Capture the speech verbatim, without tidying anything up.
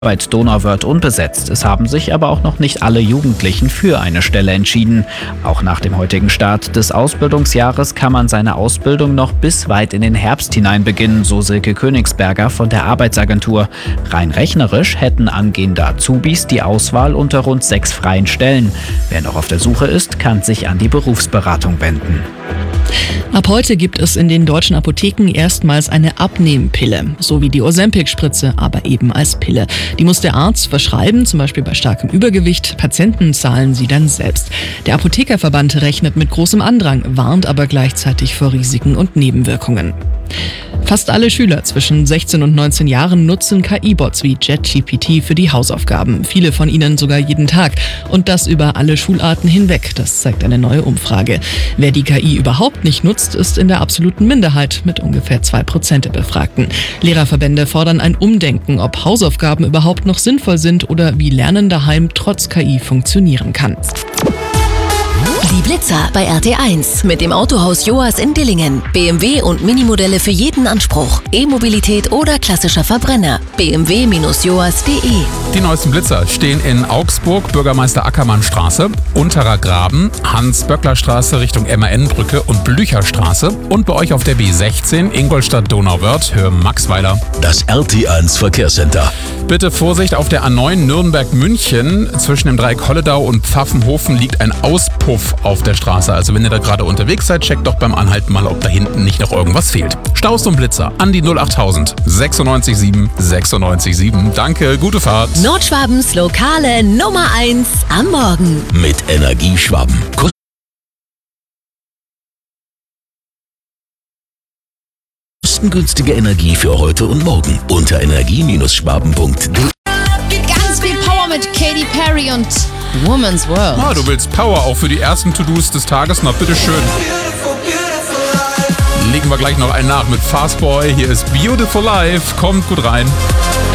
Arbeit Donauwörth unbesetzt. Es haben sich aber auch noch nicht alle Jugendlichen für eine Stelle entschieden. Auch nach dem heutigen Start des Ausbildungsjahres kann man seine Ausbildung noch bis weit in den Herbst hinein beginnen, so Silke Königsberger von der Arbeitsagentur. Rein rechnerisch hätten angehende Azubis die Auswahl unter rund sechs freien Stellen. Wer noch auf der Suche ist, kann sich an die Berufsberatung wenden. Ab heute gibt es in den deutschen Apotheken erstmals eine Abnehmpille, so wie die Ozempic-Spritze, aber eben als Pille. Die muss der Arzt verschreiben, zum Beispiel bei starkem Übergewicht. Patienten zahlen sie dann selbst. Der Apothekerverband rechnet mit großem Andrang, warnt aber gleichzeitig vor Risiken und Nebenwirkungen. Fast alle Schüler zwischen sechzehn und neunzehn Jahren nutzen K I-Bots wie ChatGPT für die Hausaufgaben. Viele von ihnen sogar jeden Tag. Und das über alle Schularten hinweg. Das zeigt eine neue Umfrage. Wer die K I überhaupt nicht nutzt, ist in der absoluten Minderheit mit ungefähr zwei Prozent der Befragten. Lehrerverbände fordern ein Umdenken, ob Hausaufgaben überhaupt noch sinnvoll sind oder wie Lernen daheim trotz K I funktionieren kann. Die Blitzer bei R T eins mit dem Autohaus Joas in Dillingen. B M W und Minimodelle für jeden Anspruch. E-Mobilität oder klassischer Verbrenner. b m w Bindestrich joas punkt de. Die neuesten Blitzer stehen in Augsburg, Bürgermeister Ackermann Straße, Unterer Graben, Hans-Böckler-Straße Richtung M A N-Brücke und Blücherstraße und bei euch auf der B sechzehn Ingolstadt-Donauwörth, Höhe Maxweiler. Das R T eins Verkehrscenter. Bitte Vorsicht, auf der A neun Nürnberg-München zwischen dem Dreieck Holledau und Pfaffenhofen liegt ein Auspuff auf der Straße. Also wenn ihr da gerade unterwegs seid, checkt doch beim Anhalten mal, ob da hinten nicht noch irgendwas fehlt. Staus und Blitzer an die null achttausend sechsundneunzig sieben sechsundneunzig sieben. Danke, gute Fahrt. Nordschwabens lokale Nummer eins am Morgen. Mit Energieschwaben. Kostengünstige Energie für heute und morgen unter energie Bindestrich schwaben Punkt de. Ganz viel Power mit Katy Perry und Woman's World. Ah, du willst Power auch für die ersten To-Dos des Tages? Na, bitteschön. Legen wir gleich noch einen nach mit Fastboy. Hier ist Beautiful Life. Kommt gut rein.